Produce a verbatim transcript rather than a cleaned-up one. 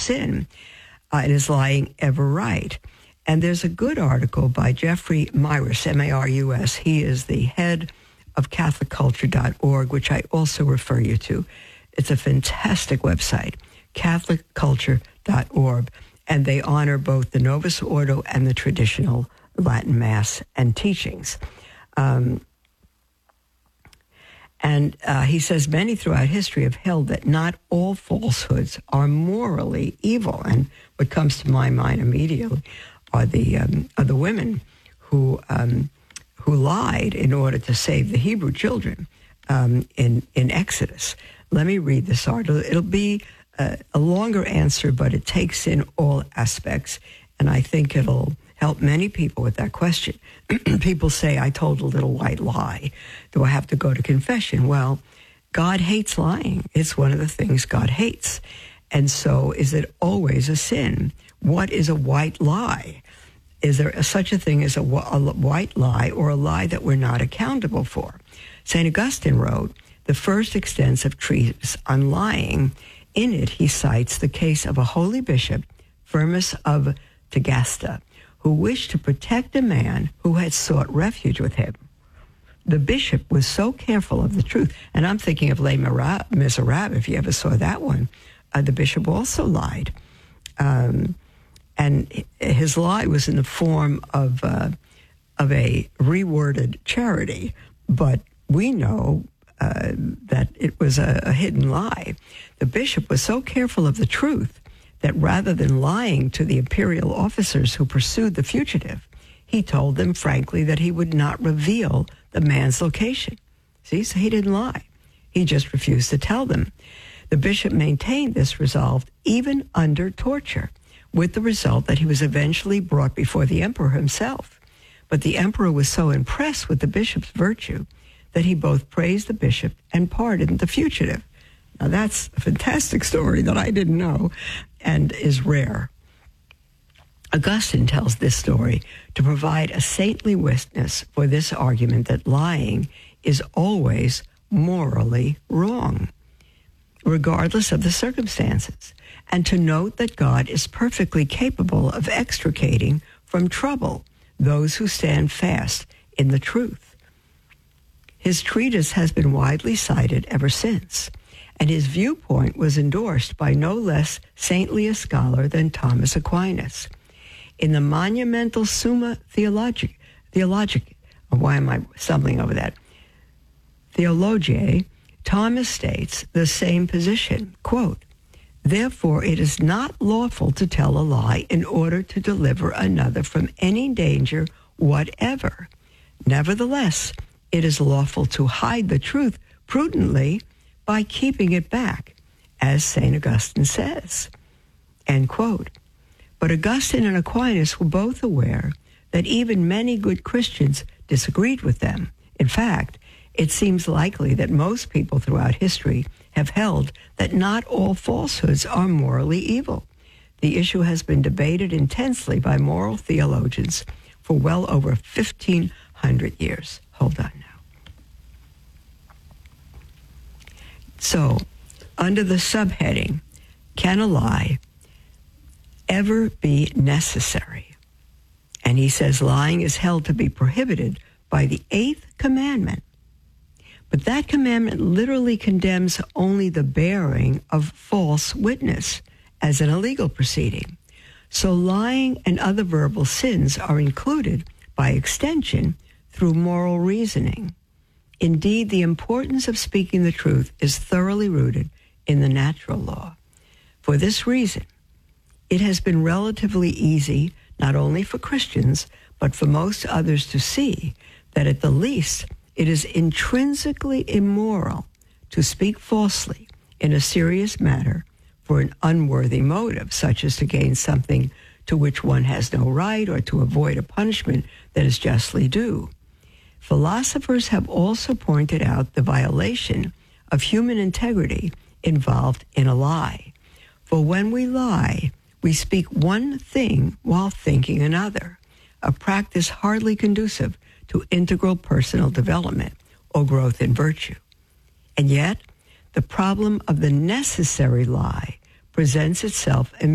sin? Uh, and is lying ever right? And there's a good article by Jeffrey Myrus, M A R U S. He is the head of Catholic Culture dot org, which I also refer you to. It's a fantastic website, Catholic Culture dot org, and they honor both the Novus Ordo and the traditional Latin Mass and teachings. Um, and uh, he says many throughout history have held that not all falsehoods are morally evil. And what comes to my mind immediately are the um, are the women who um, who lied in order to save the Hebrew children um, in in Exodus. Let me read this article. It'll be a, a longer answer, but it takes in all aspects, and I think it'll help many people with that question. People say, I told a little white lie. Do I have to go to confession? Well, God hates lying. It's one of the things God hates. And so is it always a sin? What is a white lie? Is there a, such a thing as a, a white lie or a lie that we're not accountable for? Saint Augustine wrote the first extensive treatise on lying. In it, he cites the case of a holy bishop, Firmus of Tagasta, who wished to protect a man who had sought refuge with him. The bishop was so careful of the truth, and I'm thinking of Les Miserables, if you ever saw that one. Uh, the bishop also lied. Um, and his lie was in the form of, uh, of a reworded charity, but we know uh, that it was a, a hidden lie. The bishop was so careful of the truth that rather than lying to the imperial officers who pursued the fugitive, he told them frankly that he would not reveal the man's location. See, so he didn't lie. He just refused to tell them. The bishop maintained this resolve even under torture, with the result that he was eventually brought before the emperor himself. But the emperor was so impressed with the bishop's virtue that he both praised the bishop and pardoned the fugitive. Now, that's a fantastic story that I didn't know and is rare. Augustine tells this story to provide a saintly witness for this argument that lying is always morally wrong, regardless of the circumstances, and to note that God is perfectly capable of extricating from trouble those who stand fast in the truth. His treatise has been widely cited ever since, and his viewpoint was endorsed by no less saintly a scholar than Thomas Aquinas. In the monumental Summa Theologica, Theologic, why am I stumbling over that? Theologiae, Thomas states the same position, quote, therefore it is not lawful to tell a lie in order to deliver another from any danger whatever. Nevertheless, it is lawful to hide the truth prudently by keeping it back, as Saint Augustine says, end quote. But Augustine and Aquinas were both aware that even many good Christians disagreed with them. In fact, it seems likely that most people throughout history have held that not all falsehoods are morally evil. The issue has been debated intensely by moral theologians for well over fifteen hundred years. Hold on now. So, under the subheading, can a lie ever be necessary? And he says lying is held to be prohibited by the eighth commandment. But that commandment literally condemns only the bearing of false witness as an illegal proceeding. So lying and other verbal sins are included by extension through moral reasoning. Indeed, the importance of speaking the truth is thoroughly rooted in the natural law. For this reason, it has been relatively easy, not only for Christians, but for most others to see that at the least it is intrinsically immoral to speak falsely in a serious matter for an unworthy motive, such as to gain something to which one has no right or to avoid a punishment that is justly due. Philosophers have also pointed out the violation of human integrity involved in a lie. For when we lie, we speak one thing while thinking another, a practice hardly conducive to integral personal development or growth in virtue. And yet, the problem of the necessary lie presents itself